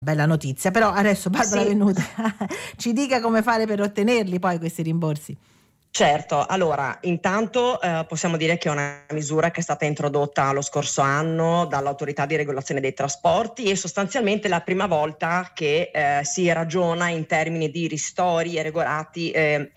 Bella notizia, però adesso Barbara Sì. Venuti ci dica come fare per ottenerli poi questi rimborsi. Certo, allora intanto possiamo dire che è una misura che è stata introdotta lo scorso anno dall'Autorità di Regolazione dei Trasporti e sostanzialmente è la prima volta che si ragiona in termini di ristori erogati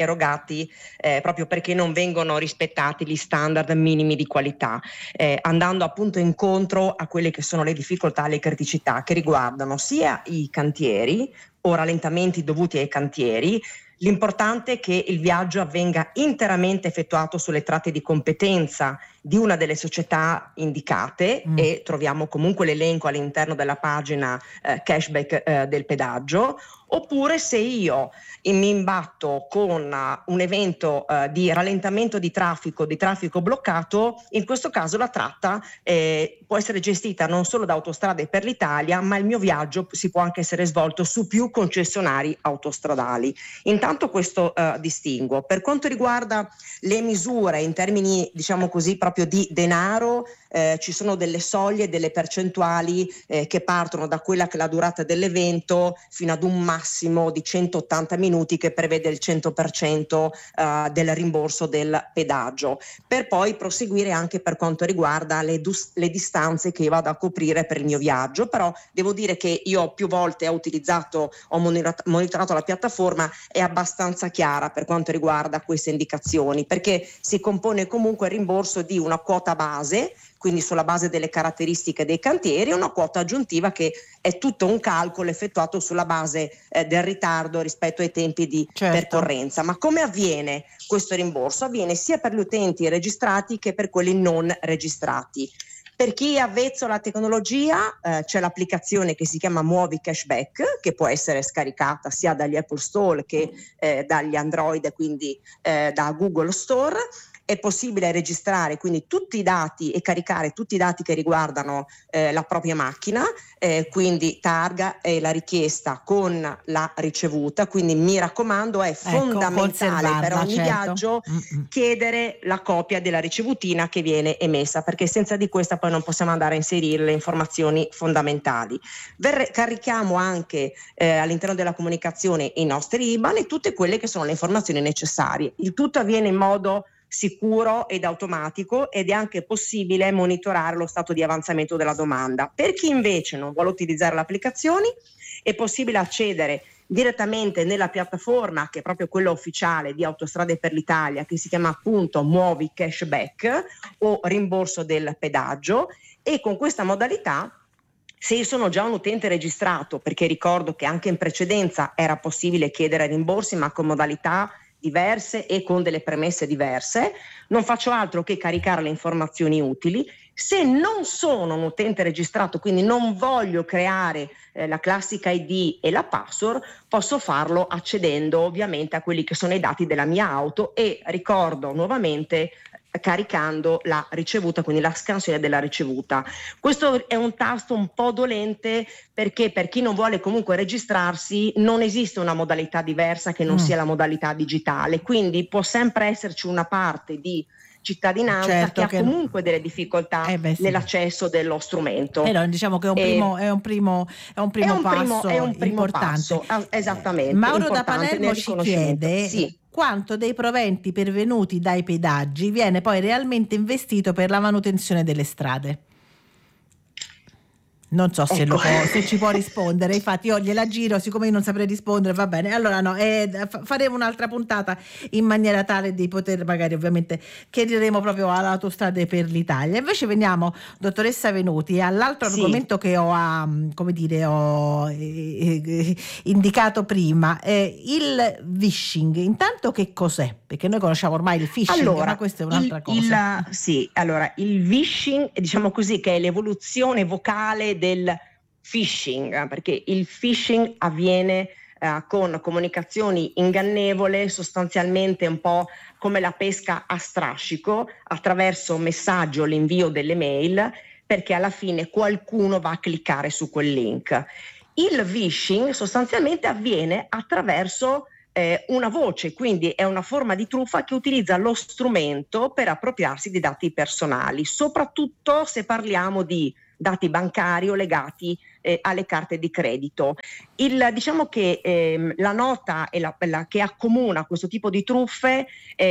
proprio perché non vengono rispettati gli standard minimi di qualità, andando appunto incontro a quelle che sono le difficoltà e le criticità che riguardano sia i cantieri o rallentamenti dovuti ai cantieri. L'importante è che il viaggio avvenga interamente effettuato sulle tratte di competenza di una delle società indicate e troviamo comunque l'elenco all'interno della pagina cashback del pedaggio, oppure se io mi imbatto con un evento di rallentamento di traffico bloccato, in questo caso la tratta può essere gestita non solo da Autostrade per l'Italia, ma il mio viaggio si può anche essere svolto su più concessionari autostradali. Intanto questo distinguo. Per quanto riguarda le misure in termini, diciamo così, proprio di denaro, ci sono delle soglie, delle percentuali che partono da quella che è la durata dell'evento fino ad un massimo di 180 minuti che prevede il 100% del rimborso del pedaggio, per poi proseguire anche per quanto riguarda le distanze che vado a coprire per il mio viaggio. Però devo dire che io più volte ho monitorato la piattaforma, è abbastanza chiara per quanto riguarda queste indicazioni, perché si compone comunque il rimborso di una quota base, quindi sulla base delle caratteristiche dei cantieri, e una quota aggiuntiva che è tutto un calcolo effettuato sulla base del ritardo rispetto ai tempi di percorrenza. Ma come avviene questo rimborso? Avviene sia per gli utenti registrati che per quelli non registrati. Per chi è avvezzo alla tecnologia c'è l'applicazione che si chiama Muovi Cashback, che può essere scaricata sia dagli Apple Store che dagli Android, quindi da Google Store. È possibile registrare quindi tutti i dati e caricare tutti i dati che riguardano la propria macchina, quindi targa e la richiesta con la ricevuta. Quindi mi raccomando, è fondamentale per ogni viaggio chiedere la copia della ricevutina che viene emessa, perché senza di questa poi non possiamo andare a inserire le informazioni fondamentali. Carichiamo anche all'interno della comunicazione i nostri IBAN e tutte quelle che sono le informazioni necessarie. Il tutto avviene in modo sicuro ed automatico ed è anche possibile monitorare lo stato di avanzamento della domanda. Per chi invece non vuole utilizzare le applicazioni, è possibile accedere direttamente nella piattaforma, che è proprio quella ufficiale di Autostrade per l'Italia, che si chiama appunto Muovi Cashback o rimborso del pedaggio, e con questa modalità, se io sono già un utente registrato, perché ricordo che anche in precedenza era possibile chiedere rimborsi ma con modalità diverse e con delle premesse diverse, non faccio altro che caricare le informazioni utili. Se non sono un utente registrato, quindi non voglio creare la classica ID e la password, posso farlo accedendo ovviamente a quelli che sono i dati della mia auto e, ricordo nuovamente, caricando la ricevuta, quindi la scansione della ricevuta. Questo è un tasto un po' dolente, perché per chi non vuole comunque registrarsi non esiste una modalità diversa che non sia la modalità digitale, quindi può sempre esserci una parte di cittadinanza che ha comunque delle difficoltà nell'accesso dello strumento. Però diciamo che è un primo passo importante. Esattamente. Mauro da Palermo ci chiede quanto dei proventi pervenuti dai pedaggi viene poi realmente investito per la manutenzione delle strade. Non so se ci può rispondere, infatti io gliela giro, siccome io non saprei rispondere, va bene, allora no, faremo un'altra puntata in maniera tale di poter, magari ovviamente chiederemo proprio all'Autostrade per l'Italia. Invece veniamo, dottoressa Venuti, all'altro argomento che ho indicato prima, il phishing. Intanto che cos'è? Perché noi conosciamo ormai il phishing, ma questa è un'altra cosa. Il phishing, diciamo così, che è l'evoluzione vocale del phishing, perché il phishing avviene con comunicazioni ingannevole, sostanzialmente un po' come la pesca a strascico, attraverso messaggio, l'invio delle mail, perché alla fine qualcuno va a cliccare su quel link. Il phishing sostanzialmente avviene attraverso una voce, quindi è una forma di truffa che utilizza lo strumento per appropriarsi di dati personali, soprattutto se parliamo di dati bancari o legati alle carte di credito. Diciamo che la nota che accomuna questo tipo di truffe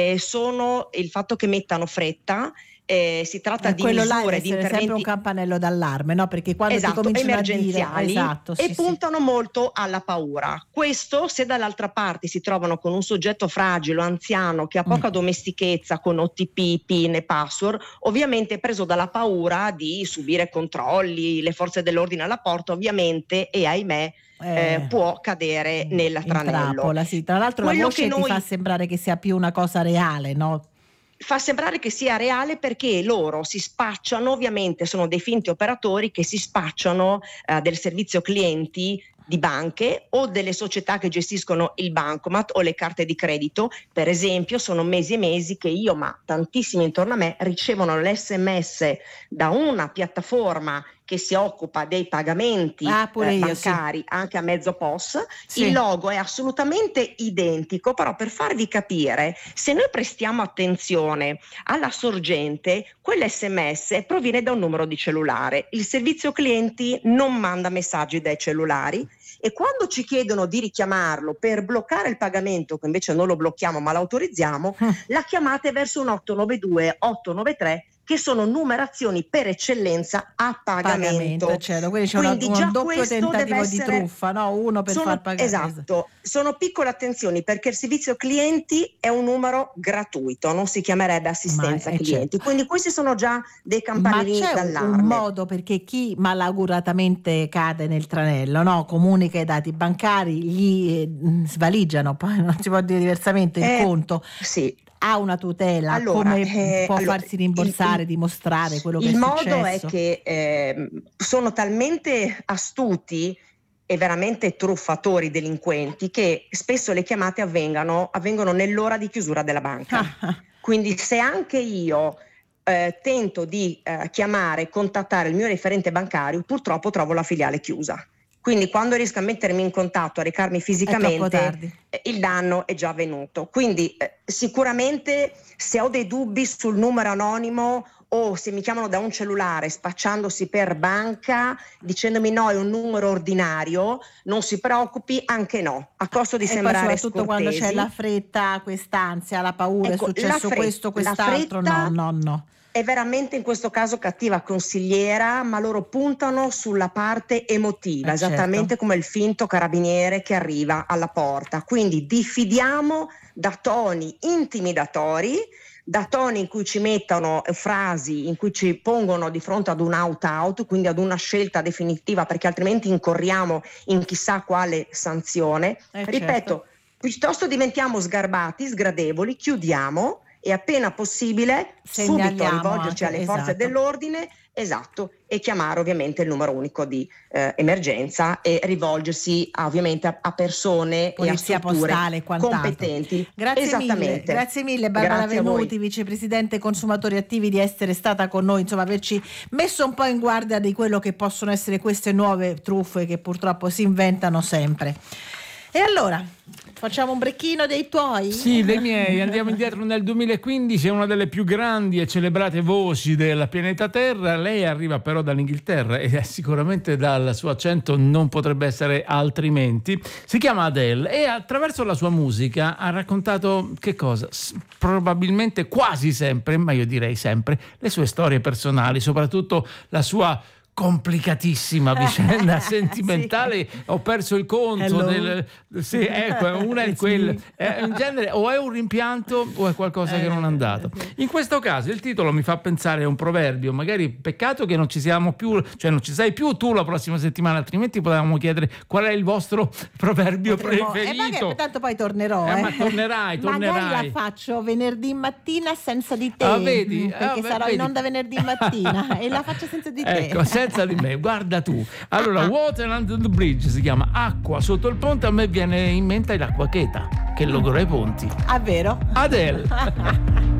sono il fatto che mettano fretta. Si tratta di misure, di interventi sempre un campanello d'allarme, no? Perché quando esatto, ti cominciano emergenziali, esatto, e puntano molto alla paura. Questo, se dall'altra parte si trovano con un soggetto fragile o anziano che ha poca domestichezza con OTP, PIN e password, ovviamente preso dalla paura di subire controlli, le forze dell'ordine alla porta, ovviamente, e ahimè può cadere nel tranello. Trappola, sì. Tra l'altro la voce ti fa sembrare che sia più una cosa reale, no? Fa sembrare che sia reale perché loro si spacciano, ovviamente sono dei finti operatori che si spacciano del servizio clienti di banche o delle società che gestiscono il bancomat o le carte di credito. Per esempio, sono mesi e mesi che io, ma tantissimi intorno a me, ricevono l'SMS da una piattaforma che si occupa dei pagamenti bancari, anche a mezzo POS. Sì. Il logo è assolutamente identico, però per farvi capire, se noi prestiamo attenzione alla sorgente, quell'SMS proviene da un numero di cellulare. Il servizio clienti non manda messaggi dai cellulari, e quando ci chiedono di richiamarlo per bloccare il pagamento, che invece non lo blocchiamo ma l'autorizziamo, la chiamate verso un 892, 893, che sono numerazioni per eccellenza a pagamento. Certo. Quindi c'è un doppio tentativo di truffa, no? Uno per far pagare. Esatto, sono piccole attenzioni, perché il servizio clienti è un numero gratuito, non si chiamerebbe assistenza clienti. Certo. Quindi questi sono già dei campanellini d'allarme. Ma c'è un modo perché chi malauguratamente cade nel tranello, no? Comunica i dati bancari, gli svaligiano, poi non si può dire diversamente, il conto. Sì. Ha una tutela, come può farsi rimborsare, dimostrare quello che è successo? Il modo è che sono talmente astuti e veramente truffatori, delinquenti, che spesso le chiamate avvengono nell'ora di chiusura della banca. Quindi se anche io tento di chiamare, contattare il mio referente bancario, purtroppo trovo la filiale chiusa. Quindi quando riesco a mettermi in contatto, a recarmi fisicamente, il danno è già avvenuto. Quindi sicuramente se ho dei dubbi sul numero anonimo, o se mi chiamano da un cellulare spacciandosi per banca, dicendomi no, è un numero ordinario, non si preoccupi, anche no, a costo di sembrare soprattutto scortesi. Quando c'è la fretta, quest'ansia, la paura, è successo questo, quest'altro, no. È veramente in questo caso cattiva consigliera, ma loro puntano sulla parte emotiva, esattamente come il finto carabiniere che arriva alla porta. Quindi diffidiamo da toni intimidatori, da toni in cui ci mettono frasi, in cui ci pongono di fronte ad un out, quindi ad una scelta definitiva, perché altrimenti incorriamo in chissà quale sanzione. Ripeto, piuttosto diventiamo sgarbati, sgradevoli, chiudiamo, e appena possibile subito rivolgerci alle forze dell'ordine, e chiamare ovviamente il numero unico di emergenza, e rivolgersi ovviamente a persone polizia e a strutture postale, competenti. Grazie mille Barbara Venuti, vicepresidente consumatori attivi, di essere stata con noi, insomma averci messo un po' in guardia di quello che possono essere queste nuove truffe che purtroppo si inventano sempre. E allora, facciamo un brecchino dei tuoi? Sì, dei miei. Andiamo indietro nel 2015, è una delle più grandi e celebrate voci del pianeta Terra. Lei arriva però dall'Inghilterra e sicuramente dal suo accento non potrebbe essere altrimenti. Si chiama Adele e attraverso la sua musica ha raccontato che cosa? Probabilmente quasi sempre, ma io direi sempre, le sue storie personali, soprattutto la sua complicatissima vicenda sentimentale. Sì. Ho perso il conto una è quella, in genere o è un rimpianto o è qualcosa che non è andato. In questo caso il titolo mi fa pensare a un proverbio, magari peccato che non ci siamo più, cioè non ci sei più tu la prossima settimana, altrimenti potevamo chiedere qual è il vostro proverbio preferito. Tanto poi tornerò, ma tornerai. Magari la faccio venerdì mattina senza di te, vedi? Perché sarò in onda venerdì mattina e la faccio senza di te. Ecco, senza di me, guarda tu. Allora, Water Under the Bridge si chiama Acqua sotto il ponte. A me viene in mente l'acqua cheta che logora i ponti. Ah, vero? Adele.